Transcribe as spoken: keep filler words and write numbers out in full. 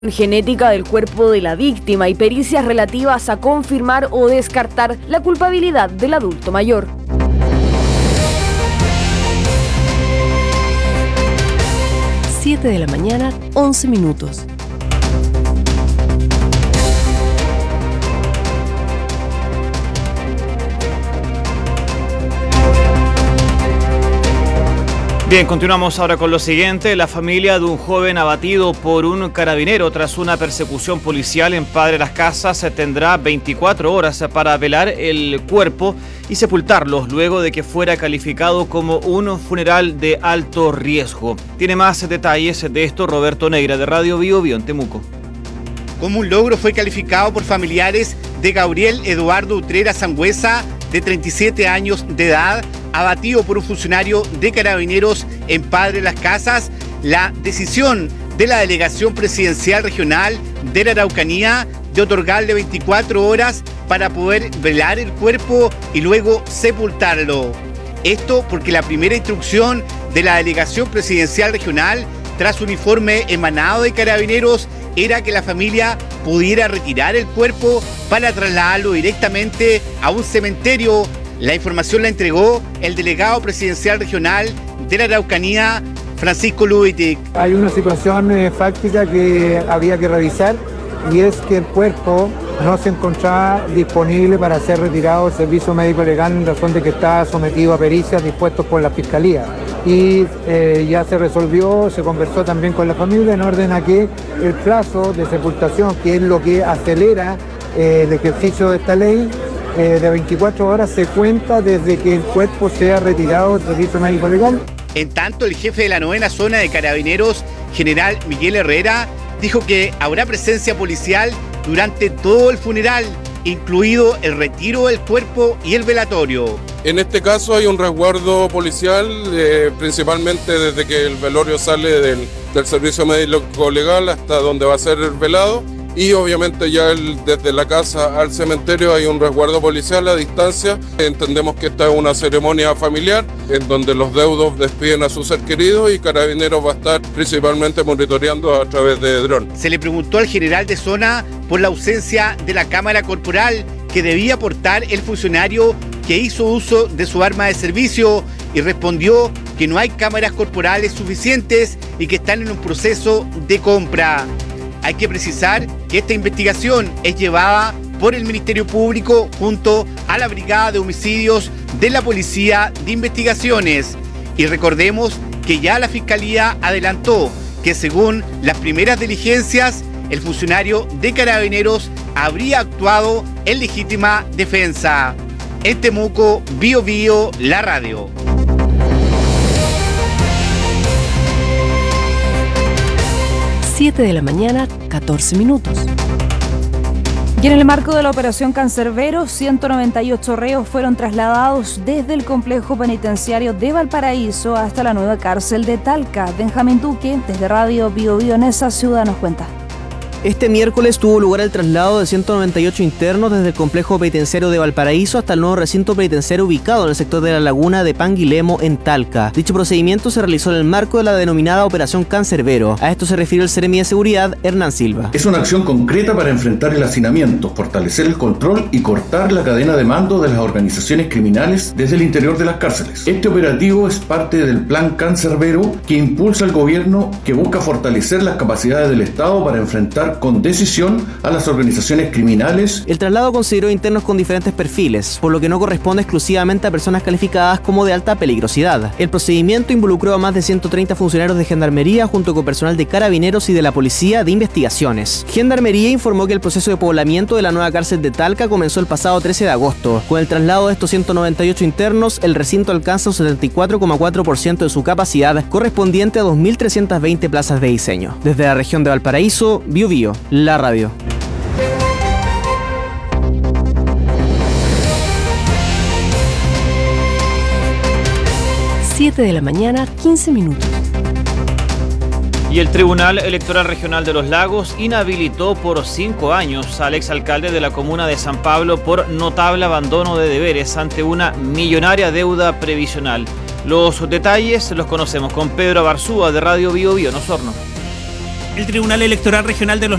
Genética del cuerpo de la víctima y pericias relativas a confirmar o descartar la culpabilidad del adulto mayor. siete de la mañana, once minutos. Bien, continuamos ahora con lo siguiente. La familia de un joven abatido por un carabinero tras una persecución policial en Padre Las Casas tendrá veinticuatro horas para velar el cuerpo y sepultarlo luego de que fuera calificado como un funeral de alto riesgo. Tiene más detalles de esto Roberto Negra de Radio Bio Bio en Temuco. Como un logro fue calificado por familiares de Gabriel Eduardo Utrera Sangüesa, de treinta y siete años de edad, abatido por un funcionario de Carabineros en Padre Las Casas, la decisión de la Delegación Presidencial Regional de la Araucanía de otorgarle veinticuatro horas para poder velar el cuerpo y luego sepultarlo. Esto porque la primera instrucción de la Delegación Presidencial Regional, tras un informe emanado de Carabineros, era que la familia pudiera retirar el cuerpo para trasladarlo directamente a un cementerio. La información la entregó el delegado presidencial regional de la Araucanía, Francisco Lubitic. Hay una situación eh, fáctica que había que revisar y es que el cuerpo no se encontraba disponible para ser retirado del servicio médico legal en razón de que estaba sometido a pericias dispuestos por la Fiscalía. Y eh, ya se resolvió, se conversó también con la familia en orden a que el plazo de sepultación, que es lo que acelera eh, el ejercicio de esta ley, eh, de veinticuatro horas se cuenta desde que el cuerpo sea retirado del servicio médico legal. En tanto, el jefe de la novena zona de Carabineros, general Miguel Herrera, dijo que habrá presencia policial durante todo el funeral, incluido el retiro del cuerpo y el velatorio. En este caso hay un resguardo policial, eh, principalmente desde que el velorio sale del, del servicio médico legal hasta donde va a ser el velado. Y obviamente ya el, desde la casa al cementerio hay un resguardo policial a distancia. Entendemos que esta es una ceremonia familiar en donde los deudos despiden a su ser querido y Carabineros va a estar principalmente monitoreando a través de dron. Se le preguntó al general de zona por la ausencia de la cámara corporal que debía portar el funcionario que hizo uso de su arma de servicio y respondió que no hay cámaras corporales suficientes y que están en un proceso de compra. Hay que precisar que esta investigación es llevada por el Ministerio Público junto a la Brigada de Homicidios de la Policía de Investigaciones. Y recordemos que ya la Fiscalía adelantó que según las primeras diligencias, el funcionario de Carabineros habría actuado en legítima defensa. En Temuco, Bio Bio, la radio. siete de la mañana, catorce minutos. Y en el marco de la operación Cancerbero, ciento noventa y ocho reos fueron trasladados desde el complejo penitenciario de Valparaíso hasta la nueva cárcel de Talca. Benjamín Duque, desde Radio Bio Bio en esa ciudad, nos cuenta. Este miércoles tuvo lugar el traslado de ciento noventa y ocho internos desde el complejo penitenciario de Valparaíso hasta el nuevo recinto penitenciario ubicado en el sector de la laguna de Panguilemo, en Talca. Dicho procedimiento se realizó en el marco de la denominada Operación Cancerbero. A esto se refirió el Seremi de Seguridad, Hernán Silva. Es una acción concreta para enfrentar el hacinamiento, fortalecer el control y cortar la cadena de mando de las organizaciones criminales desde el interior de las cárceles. Este operativo es parte del Plan Cancerbero que impulsa el gobierno, que busca fortalecer las capacidades del Estado para enfrentar con decisión a las organizaciones criminales. El traslado consideró internos con diferentes perfiles, por lo que no corresponde exclusivamente a personas calificadas como de alta peligrosidad. El procedimiento involucró a más de ciento treinta funcionarios de Gendarmería junto con personal de Carabineros y de la Policía de Investigaciones. Gendarmería informó que el proceso de poblamiento de la nueva cárcel de Talca comenzó el pasado trece de agosto. Con el traslado de estos ciento noventa y ocho internos, el recinto alcanza un setenta y cuatro coma cuatro por ciento de su capacidad, correspondiente a dos mil trescientas veinte plazas de diseño. Desde la región de Valparaíso, Bio Bio, la radio. siete de la mañana, quince minutos. Y el Tribunal Electoral Regional de Los Lagos inhabilitó por cinco años al exalcalde de la comuna de San Pablo por notable abandono de deberes ante una millonaria deuda previsional. Los detalles los conocemos con Pedro Abarzúa de Radio Bio Bio en Osorno. El Tribunal Electoral Regional de los